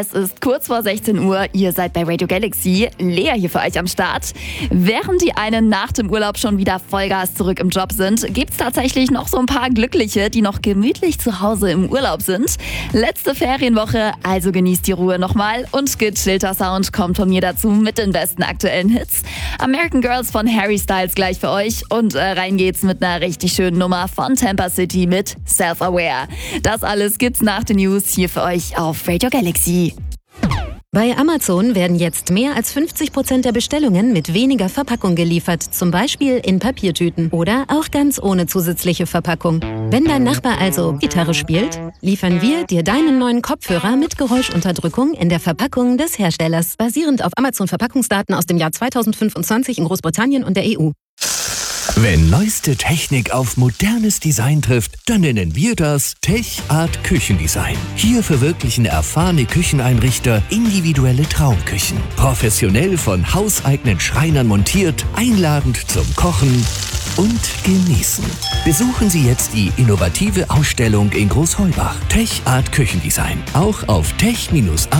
Es ist kurz vor 16 Uhr, ihr seid bei Radio Galaxy, Lea hier für euch am Start. Während die einen nach dem Urlaub schon wieder Vollgas zurück im Job sind, gibt's tatsächlich noch so ein paar Glückliche, die noch gemütlich zu Hause im Urlaub sind. Letzte Ferienwoche, also genießt die Ruhe nochmal und gechillter Sound kommt von mir dazu mit den besten aktuellen Hits. American Girls von Harry Styles gleich für euch und rein geht's mit einer richtig schönen Nummer von Tampa City mit Self-Aware. Das alles gibt's nach den News hier für euch auf Radio Galaxy. Bei Amazon werden jetzt mehr als 50% der Bestellungen mit weniger Verpackung geliefert, zum Beispiel in Papiertüten oder auch ganz ohne zusätzliche Verpackung. Wenn dein Nachbar also Gitarre spielt, liefern wir dir deinen neuen Kopfhörer mit Geräuschunterdrückung in der Verpackung des Herstellers, basierend auf Amazon-Verpackungsdaten aus dem Jahr 2025 in Großbritannien und der EU. Wenn neueste Technik auf modernes Design trifft, dann nennen wir das Tech Art Küchendesign. Hier verwirklichen erfahrene Kücheneinrichter individuelle Traumküchen. Professionell von hauseigenen Schreinern montiert, einladend zum Kochen und Genießen. Besuchen Sie jetzt die innovative Ausstellung in Großheubach. Tech Art Küchendesign. Auch auf tech-art